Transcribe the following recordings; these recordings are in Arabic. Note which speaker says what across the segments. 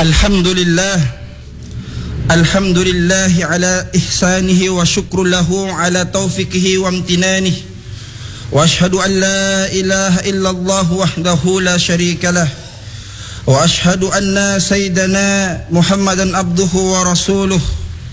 Speaker 1: الحمد لله على إحسانه وشكر له على توفيقه وامتنانه وأشهد أن لا إله إلا الله وحده لا شريك له وأشهد أن سيدنا محمدا عبده ورسوله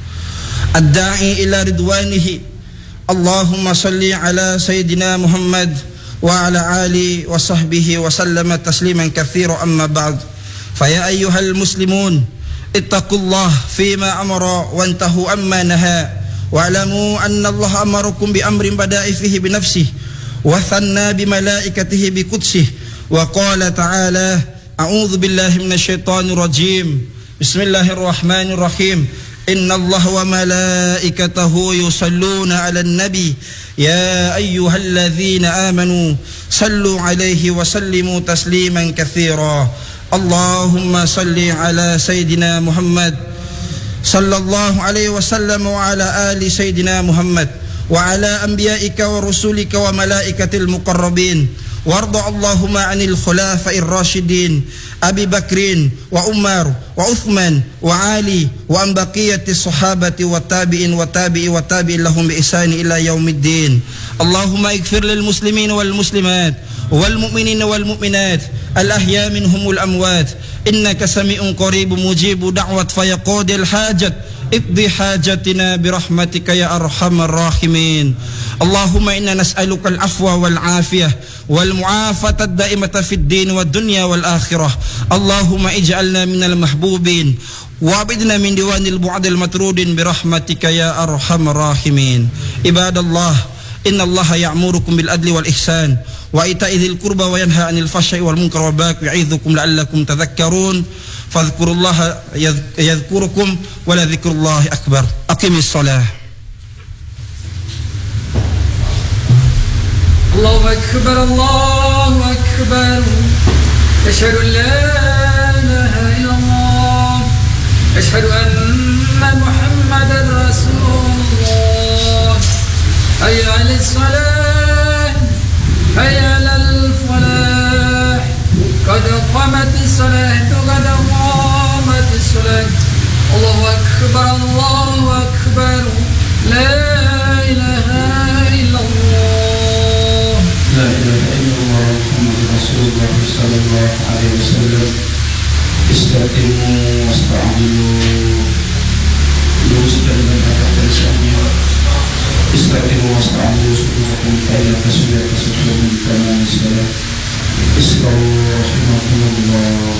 Speaker 1: الداعي إلى رضوانه اللهم صل على سيدنا محمد وعلى آله وصحبه وسلم تسليما كثيرا أما بعد فيا أيها المسلمون اتقوا الله فيما أمر وانتهوا أما نهى واعلموا أن الله أمركم بأمر بدأ فيه بنفسه وثنى بملائكته بقدسه وقال تعالى أعوذ بالله من الشيطان الرجيم بسم الله الرحمن الرحيم إن الله وملائكته يصلون على النبي يا أيها الذين آمنوا صلوا عليه وسلموا تسليما كثيرا اللهم صل على سيدنا محمد صلى الله عليه وسلم وعلى آل سيدنا محمد وعلى أنبيائك ورسولك وملائكة المقربين وارض اللهم عن الخلفاء الراشدين أبي بكر وعمر وعثمان وعلي وعن بقية الصحابة والتابعين والتابعين لهم بإحسان إلى يوم الدين اللهم اغفر للمسلمين والمسلمات والمؤمنين والمؤمنات الأحياء منهم والأموات إنك سميع قريب مجيب دعوة فيقضي الحاجة اقضي حاجتنا برحمتك يا أرحم الراحمين اللهم إنا نسألك العفو والعافية والمعافاة الدائمة في الدين والدنيا والآخرة اللهم اجعلنا من المحبوبين وابعدنا من ديوان البعد المطرودين برحمتك يا أرحم الراحمين عباد الله إن الله يأمركم بالعدل والإحسان وإيتاء ذي القربى وينهى عن الفحشاء والمنكر والبغي يعظكم لعلكم تذكرون فاذكروا الله يذكركم ولذكر الله أكبر أقم الصلاة
Speaker 2: الله أكبر الله أكبر أشهد أن لا إله إلا الله أشهد أن محمدا رسول الله حي على الصلاة حي على الفلاح قد قامت الصلاة قد قامت الصلاة الله أكبر الله أكبر لا إله إلا الله
Speaker 3: لا إله إلا الله محمد رسول الله صلى الله عليه وسلم استقيموا واستعجلوا يوسف لنا تحتسبوا استقيموا واستعجلوا صدوركم فإن تسوية تسوية من تمام الصلاة اسمعوا رحمكم الله